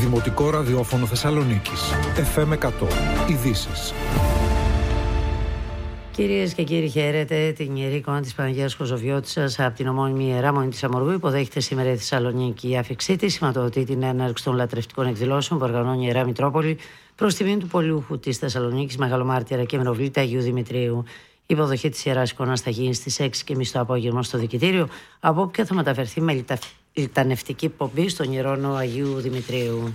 Δημοτικό Ραδιόφωνο Θεσσαλονίκης. FM 100. Ειδήσεις. Κυρίες και κύριοι, χαίρετε. Την Ιερή Εικόνα της Παναγίας Κοζοβιώτισσας από την ομώνυμη Ιερά Μονή της Αμοργού υποδέχεται σήμερα η Θεσσαλονίκη. Η άφιξή της σηματοδοτεί την έναρξη των λατρευτικών εκδηλώσεων που οργανώνει η Ιερά Μητρόπολη προς τιμήν του πολιούχου της Θεσσαλονίκης, Μεγαλομάρτυρα και Μενοβλήτα Αγίου Δημητρίου. Η υποδοχή της Ιεράς Εικόνας θα γίνει στις 6:30 το απόγευμα στο Δικητήριο, από όποια θα μεταφερθεί με λιτανευτική πομπή στον Ιερό Ναό Αγίου Δημητρίου.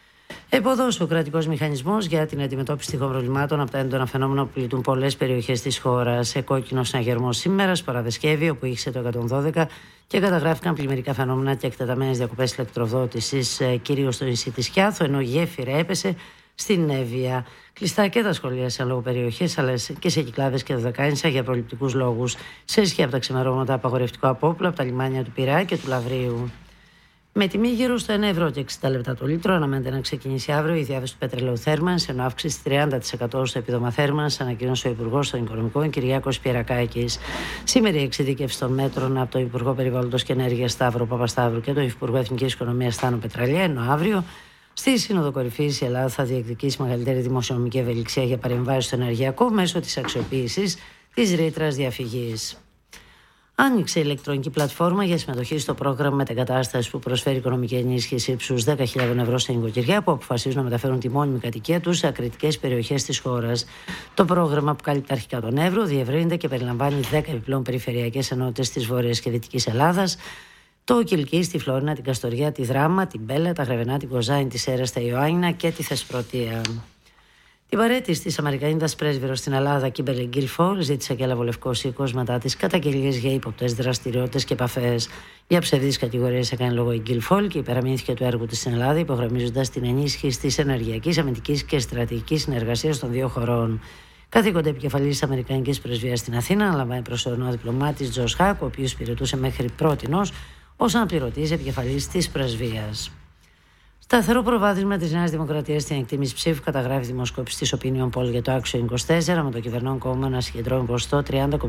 Εποδός ο κρατικός μηχανισμός για την αντιμετώπιση τυχών προβλημάτων από τα έντονα φαινόμενα που πλήττουν πολλές περιοχές της χώρας. Σε κόκκινο συναγερμός σήμερα, Παραδεσκεύη, όπου ήχησε το 112 και καταγράφηκαν πλημμυρικά φαινόμενα και εκτεταμένες διακοπές ηλεκτροδότησης, κυρίως στο νησί της Χιάθο, ενώ γέφυρα έπεσε στην Εύβοια. Κλειστά και τα σχολεία σε λόγω περιοχές, αλλά και σε Κυκλάδες και Δωδεκάνησα για προληπτικούς λόγους. Σε ισχύ από τα ξημερώματα απαγορευτικό απόπλο από τα λιμάνια του Πειραιά και του Λαβρίου. Με τιμή γύρω στο 1,60 € το λίτρο, αναμένεται να ξεκινήσει αύριο η διάθεση του πετρελαίου θέρμανσης, ενώ αύξηση 30% στο επίδομα θέρμανσης, ανακοίνωσε ο Υπουργός των Οικονομικών Κυριάκος Πιερακάκης. Σήμερα η εξειδίκευση των μέτρων από το Υπουργό Περιβάλλοντος και Ενέργειας Σταύρο Παπασταύρου και το Υπουργό Εθνικής Οικονομίας Στάνο Πετραλιά, ενώ αύριο στη Σύνοδο Κορυφής η Ελλάδα θα διεκδικήσει μεγαλύτερη δημοσιονομική ευελιξία για παρεμβάσεις στο ενεργειακό μέσω της αξιοποίησης της ρήτρας διαφυγής. Άνοιξε η ηλεκτρονική πλατφόρμα για συμμετοχή στο πρόγραμμα μετεγκατάστασης που προσφέρει οικονομική ενίσχυση ύψους 10.000 € σε νοικοκυριά που αποφασίζουν να μεταφέρουν τη μόνιμη κατοικία τους σε ακριτικές περιοχές της χώρας. Το πρόγραμμα, που κάλυπτε αρχικά τον Εύρο, διευρύνεται και περιλαμβάνει 10 επιπλέον περιφερειακές ενότητες της Βόρειας και Δυτικής Ελλάδας, το Κιλκί, τη Φλόρινα, την Καστοριά, τη Δράμα, την Μπέλα, τα Γρεβενά, την Κοζάνη, τη Σέρρα, τα Ιωάννινα και τη Θεσπρωτεία. Την παρέτηση της Αμερικανίδας πρέσβυρος στην Ελλάδα, Κίμπερλι Γκίλφολ, ζήτησε και έλαβε ο Λευκός Οίκος μετά τις καταγγελίες για ύποπτες δραστηριότητες και επαφές. Για ψευδείς κατηγορίες έκανε λόγο η Γκίλφολ και υπεραμείνθηκε του έργου της στην Ελλάδα, υπογραμμίζοντας την ενίσχυση της ενεργειακής, αμυντικής και στρατηγικής συνεργασίας των δύο χωρών. Καθήκοντα επικεφαλής της Αμερικανικής Πρεσβείας στην Αθήνα αναλαμβάνει προσωρινό διπλωμάτης Τζος Χακ, ο οποίος υπηρετούσε μέχρι πρότινος ως αναπληρωτής επικεφαλής της Πρεσβείας. Σταθερό προβάδισμα της Νέας Δημοκρατίας στην εκτίμηση ψήφου καταγράφει δημοσκόπηση της Opinion Poll για το Action 24, με το κυβερνών κόμμα να συγκεντρώνει ποσοστό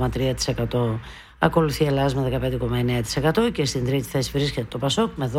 30,3%. Ακολουθεί η Ελλάς με 15,9% και στην τρίτη θέση βρίσκεται το Πασόκ με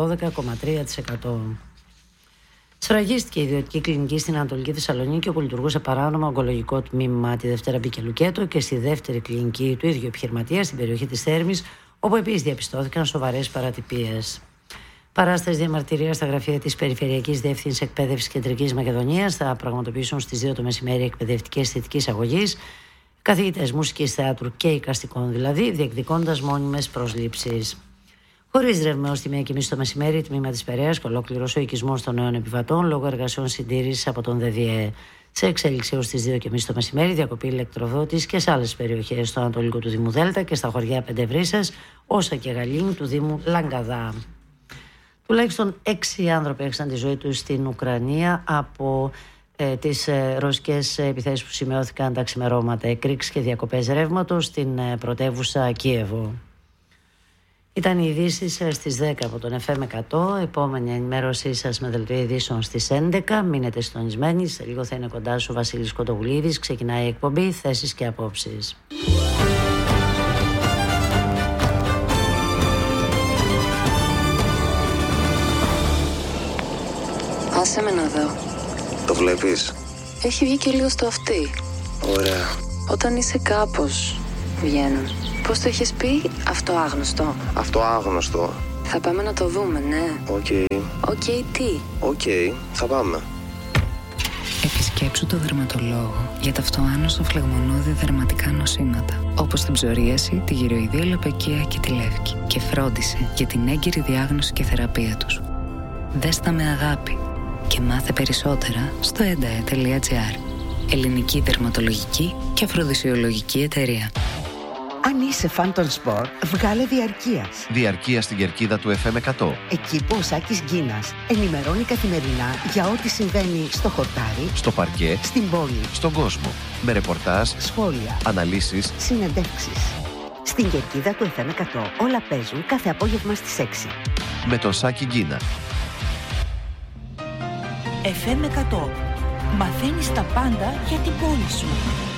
12,3%. Σφραγίστηκε η ιδιωτική κλινική στην Ανατολική Θεσσαλονίκη, όπου λειτουργούσε παράνομα ογκολογικό τμήμα. Τη Δευτέρα μπήκε λουκέτο και στη δεύτερη κλινική του ίδιου επιχειρηματία στην περιοχή της Θέρμης, όπου επίσης διαπιστώθηκαν σοβαρές παρατυπίες. Παράσταση διαμαρτυρίας στα γραφεία της Περιφερειακής Διεύθυνσης Εκπαίδευσης Κεντρικής Μακεδονίας θα πραγματοποιήσουν στις 2 το μεσημέρι εκπαιδευτικές θετικής αγωγής, καθηγητές μουσικής, θεάτρου και εικαστικών δηλαδή, διεκδικώντας μόνιμες προσλήψεις. Χωρίς ρεύμα ως τη 1:30 το μεσημέρι, τμήμα της Περαίας και ολόκληρος ο οικισμός των νέων επιβατών λόγω εργασιών συντήρησης από τον ΔΔΕ. Σε εξέλιξη ως τις 2:30 το μεσημέρι, διακοπή ηλεκτροδότης και σε άλλες περιοχές στο ανατολικό του Δήμου Δέλτα και στα χωριά Πεντευρύσσας, Όσα και Γαλήνη του Δήμου Λαγκαδά. Τουλάχιστον 6 άνθρωποι έχασαν τη ζωή τους στην Ουκρανία από τις ρωσικές επιθέσεις που σημειώθηκαν τα ξημερώματα, εκρήξεις και διακοπές ρεύματος στην πρωτεύουσα Κίεβο. Ήταν οι ειδήσεις στις 10 από τον FM 100. Επόμενη ενημέρωσή σας με δελτίο ειδήσεων στις 11. Μείνετε συντονισμένοι. Σε λίγο θα είναι κοντά σου ο Βασίλης Κοντογουλίδης. Ξεκινάει η εκπομπή Θέσεις και Απόψεις. Άσε με να δω. Το βλέπεις? Έχει βγει και λίγο στο αυτί. Ωραία. Όταν είσαι κάπως, βγαίνουν. Πώς το έχεις πει? Αυτοάγνωστο. Αυτοάγνωστο. Θα πάμε να το δούμε, ναι. Οκ. Τι? Θα πάμε. Επισκέψου το δερματολόγο για τα αυτοάνωσο φλεγμονώδη δερματικά νοσήματα, όπως την ψωρίαση, τη γυροειδή ελοπεκία και τη λεύκη, και φρόντισε για την έγκυρη διάγνωση και θεραπεία τους. Δες τα με αγάπη και μάθε περισσότερα στο endae.gr. Ελληνική δερματολογική και αφροδισιολογική εταιρεία. Αν είσαι φαν των σπορ, βγάλε διαρκείας. Διαρκεία στην κερκίδα του FM 100. Εκεί που ο Σάκης Γκίνας ενημερώνει καθημερινά για ό,τι συμβαίνει στο χορτάρι, στο παρκέ, στην πόλη, στον κόσμο. Με ρεπορτάζ, σχόλια, αναλύσεις, συνεντεύξεις. Στην κερκίδα του FM 100 όλα παίζουν κάθε απόγευμα στις 6. Με τον Σάκη Γκίνα. FM 100. Μαθαίνεις τα πάντα για την πόλη σου.